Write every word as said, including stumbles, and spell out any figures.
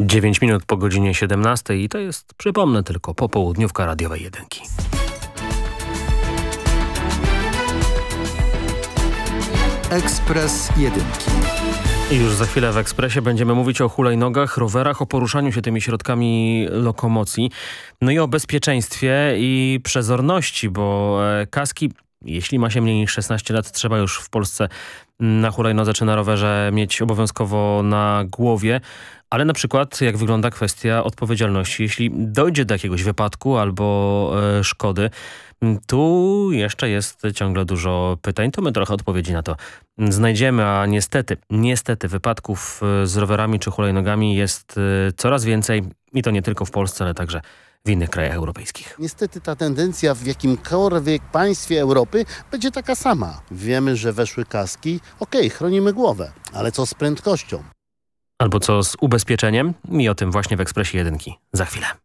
dziewięć minut po godzinie siedemnastej i to jest, przypomnę tylko, popołudniówka radiowej jedynki. Ekspres Jedynki. I już za chwilę w Ekspresie będziemy mówić o hulajnogach, rowerach, o poruszaniu się tymi środkami lokomocji, no i o bezpieczeństwie i przezorności, bo kaski, jeśli ma się mniej niż szesnaście lat, trzeba już w Polsce na hulajnodze czy na rowerze mieć obowiązkowo na głowie. Ale na przykład jak wygląda kwestia odpowiedzialności, jeśli dojdzie do jakiegoś wypadku albo e, szkody. Tu jeszcze jest ciągle dużo pytań, to my trochę odpowiedzi na to znajdziemy, a niestety, niestety wypadków z rowerami czy hulajnogami jest coraz więcej i to nie tylko w Polsce, ale także w innych krajach europejskich. Niestety ta tendencja w jakimkolwiek państwie Europy będzie taka sama. Wiemy, że weszły kaski, okej, chronimy głowę, ale co z prędkością? Albo co z ubezpieczeniem? I o tym właśnie w Ekspresie Jedynki. Za chwilę.